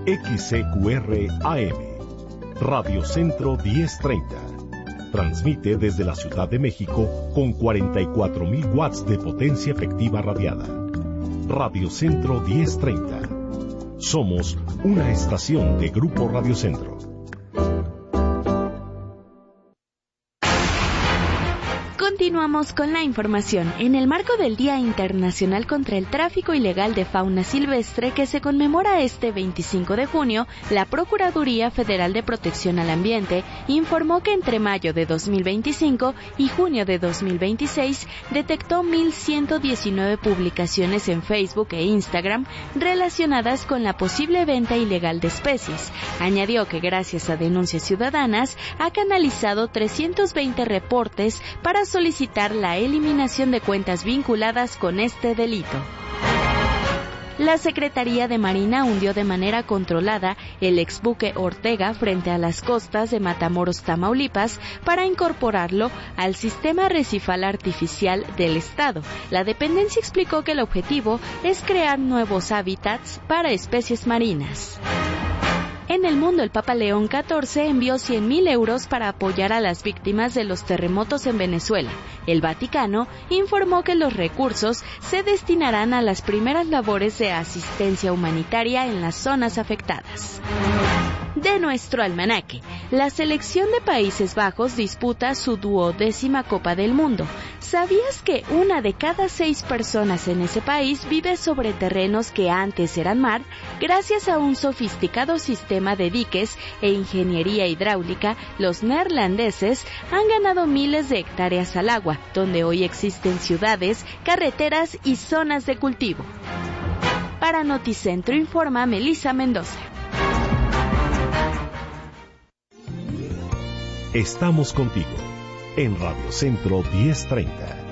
XCQR AM, Radio Centro 1030. Transmite desde la Ciudad de México con 44.000 watts de potencia efectiva radiada. Radio Centro 1030. Somos una estación de Grupo Radio Centro. Continuamos con la información. En el marco del Día Internacional contra el Tráfico Ilegal de Fauna Silvestre, que se conmemora este 25 de junio, la Procuraduría Federal de Protección al Ambiente informó que entre mayo de 2025 y junio de 2026 detectó 1.119 publicaciones en Facebook e Instagram relacionadas con la posible venta ilegal de especies. Añadió que gracias a denuncias ciudadanas ha canalizado 320 reportes para solicitar la eliminación de cuentas vinculadas con este delito. La Secretaría de Marina hundió de manera controlada el exbuque Ortega frente a las costas de Matamoros, Tamaulipas, para incorporarlo al sistema arrecifal artificial del estado. La dependencia explicó que el objetivo es crear nuevos hábitats para especies marinas. En el mundo, el Papa León XIV envió 100.000 euros para apoyar a las víctimas de los terremotos en Venezuela. El Vaticano informó que los recursos se destinarán a las primeras labores de asistencia humanitaria en las zonas afectadas. De nuestro almanaque, la selección de Países Bajos disputa su 12ª Copa del Mundo. ¿Sabías que 1 de cada 6 personas en ese país vive sobre terrenos que antes eran mar? Gracias a un sofisticado sistema de diques e ingeniería hidráulica, los neerlandeses han ganado miles de hectáreas al agua, donde hoy existen ciudades, carreteras y zonas de cultivo. Para Noticentro informa Melissa Mendoza. Estamos contigo en Radio Centro 1030.